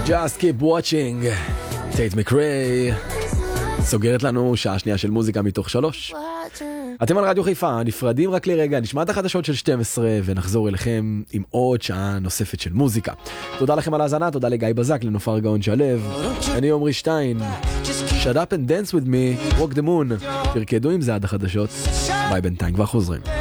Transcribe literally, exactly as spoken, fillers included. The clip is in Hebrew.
Just keep watching. טייט מקריי סוגרת לנו שעה שנייה של מוזיקה מתוך שלוש. אתם על רדיו חיפה, נפרדים רק לרגע, נשמע את החדשות של שתים עשרה ונחזור אליכם עם עוד שעה נוספת של מוזיקה. תודה לכם על ההאזנה, תודה לגיא בזק, לנופר גאון שלב. אני עומרי שטיין. Shut up and dance with me, walk the moon. תרקדו עם זה עד החדשות. ביי, בינתיים כבר חוזרים.